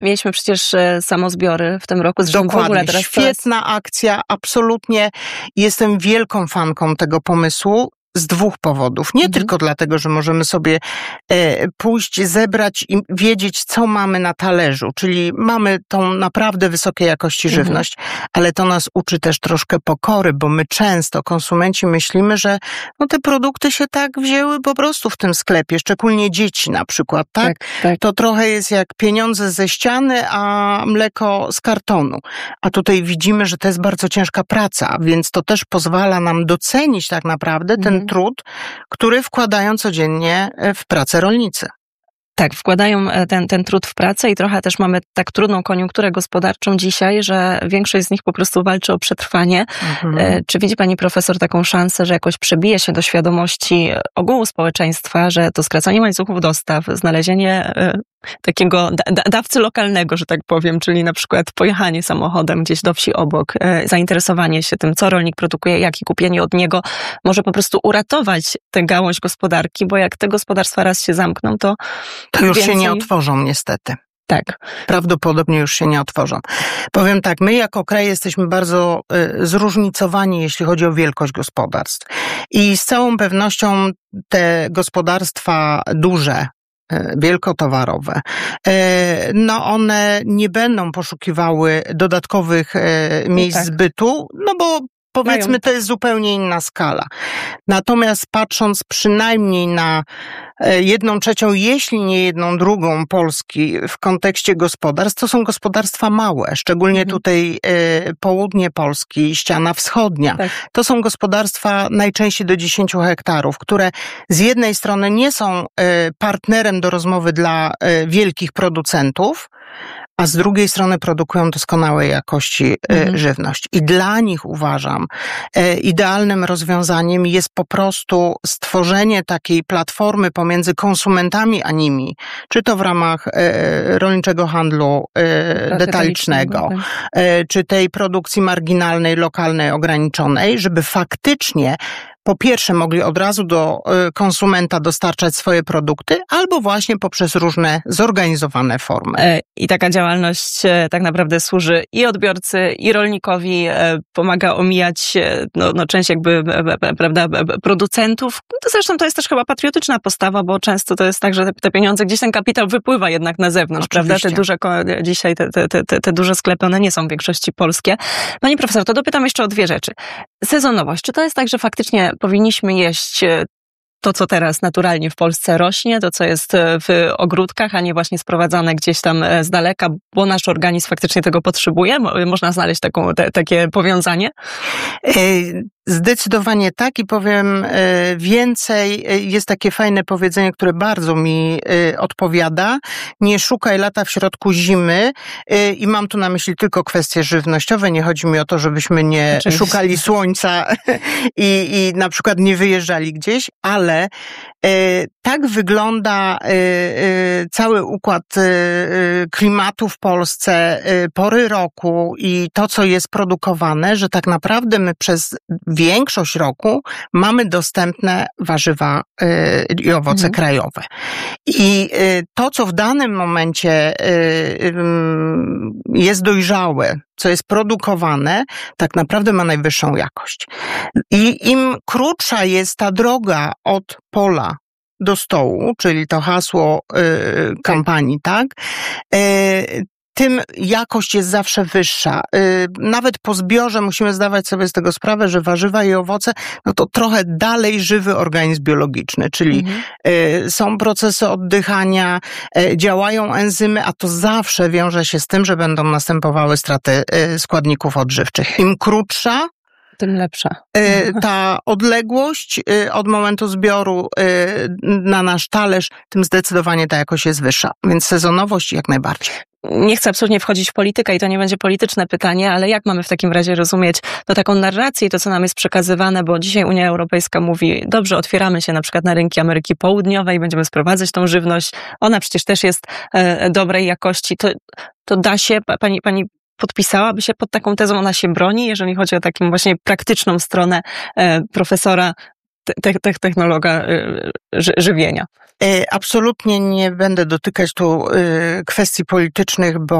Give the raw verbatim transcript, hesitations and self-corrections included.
Mieliśmy przecież samozbiory w tym roku. Zresztą Dokładnie, w ogóle teraz świetna teraz... akcja, absolutnie jestem wielką fanką tego pomysłu. Z dwóch powodów. Nie mhm. tylko dlatego, że możemy sobie e, pójść, zebrać i wiedzieć, co mamy na talerzu, czyli mamy tą naprawdę wysokiej jakości mhm. żywność, ale to nas uczy też troszkę pokory, bo my często, konsumenci, myślimy, że no, te produkty się tak wzięły po prostu w tym sklepie, szczególnie dzieci na przykład, tak? Tak, tak? To trochę jest jak pieniądze ze ściany, a mleko z kartonu. A tutaj widzimy, że to jest bardzo ciężka praca, więc to też pozwala nam docenić tak naprawdę ten mhm. trud, który wkładają codziennie w pracę rolnicy. Tak, wkładają ten, ten trud w pracę i trochę też mamy tak trudną koniunkturę gospodarczą dzisiaj, że większość z nich po prostu walczy o przetrwanie. Mhm. Czy widzi pani profesor taką szansę, że jakoś przebije się do świadomości ogółu społeczeństwa, że to skracanie łańcuchów dostaw, znalezienie takiego da- dawcy lokalnego, że tak powiem, czyli na przykład pojechanie samochodem gdzieś do wsi obok, e, zainteresowanie się tym, co rolnik produkuje, jak i kupienie od niego może po prostu uratować tę gałąź gospodarki, bo jak te gospodarstwa raz się zamkną, to To już więcej... się nie otworzą niestety. Tak. Prawdopodobnie już się nie otworzą. Powiem tak, my jako kraj jesteśmy bardzo y, zróżnicowani, jeśli chodzi o wielkość gospodarstw. I z całą pewnością te gospodarstwa duże, wielkotowarowe, no one nie będą poszukiwały dodatkowych miejsc tak. zbytu, no bo powiedzmy to jest zupełnie inna skala. Natomiast patrząc przynajmniej na jedną trzecią, jeśli nie jedną drugą Polski w kontekście gospodarstw, to są gospodarstwa małe, szczególnie mhm. tutaj y, południe Polski, ściana wschodnia. Tak. To są gospodarstwa najczęściej do dziesięciu hektarów, które z jednej strony nie są y, partnerem do rozmowy dla y, wielkich producentów, a z drugiej strony produkują doskonałej jakości mhm. żywność. I dla nich uważam, e, idealnym rozwiązaniem jest po prostu stworzenie takiej platformy pomiędzy konsumentami a nimi, czy to w ramach e, rolniczego handlu e, detalicznego, e, czy tej produkcji marginalnej, lokalnej, ograniczonej, żeby faktycznie po pierwsze mogli od razu do konsumenta dostarczać swoje produkty, albo właśnie poprzez różne zorganizowane formy. I taka działalność tak naprawdę służy i odbiorcy, i rolnikowi, pomaga omijać no, no część jakby, prawda, producentów. To zresztą to jest też chyba patriotyczna postawa, bo często to jest tak, że te pieniądze, gdzieś ten kapitał wypływa jednak na zewnątrz, oczywiście. Prawda? Te duże, dzisiaj te, te, te, te duże sklepy, one nie są w większości polskie. Pani profesor, to dopytam jeszcze o dwie rzeczy. Sezonowość. Czy to jest tak, że faktycznie powinniśmy jeść to, co teraz naturalnie w Polsce rośnie, to, co jest w ogródkach, a nie właśnie sprowadzane gdzieś tam z daleka, bo nasz organizm faktycznie tego potrzebuje? Można znaleźć taką, te, takie powiązanie? Zdecydowanie tak i powiem więcej. Jest takie fajne powiedzenie, które bardzo mi odpowiada. Nie szukaj lata w środku zimy i mam tu na myśli tylko kwestie żywnościowe. Nie chodzi mi o to, żebyśmy nie Oczywiście. szukali słońca i, i na przykład nie wyjeżdżali gdzieś, ale tak wygląda cały układ klimatu w Polsce, pory roku i to, co jest produkowane, że tak naprawdę my przez większość roku mamy dostępne warzywa i owoce mhm. krajowe. I to, co w danym momencie jest dojrzałe, co jest produkowane, tak naprawdę ma najwyższą jakość. I im krótsza jest ta droga od pola do stołu, czyli to hasło y, kampanii, tak? Y, tym jakość jest zawsze wyższa. Nawet po zbiorze musimy zdawać sobie z tego sprawę, że warzywa i owoce, no to trochę dalej żywy organizm biologiczny, czyli mhm. są procesy oddychania, działają enzymy, a to zawsze wiąże się z tym, że będą następowały straty składników odżywczych. Im krótsza, tym lepsza. Ta odległość od momentu zbioru na nasz talerz, tym zdecydowanie ta jakość jest wyższa. Więc sezonowość jak najbardziej. Nie chcę absolutnie wchodzić w politykę i to nie będzie polityczne pytanie, ale jak mamy w takim razie rozumieć no, taką narrację i to, co nam jest przekazywane, bo dzisiaj Unia Europejska mówi, dobrze, otwieramy się na przykład na rynki Ameryki Południowej, będziemy sprowadzać tą żywność, ona przecież też jest e, dobrej jakości. To, to da się, pani, pani podpisałaby się pod taką tezą, ona się broni, jeżeli chodzi o taką właśnie praktyczną stronę e, profesora te, te, technologa ży, żywienia. Absolutnie nie będę dotykać tu kwestii politycznych, bo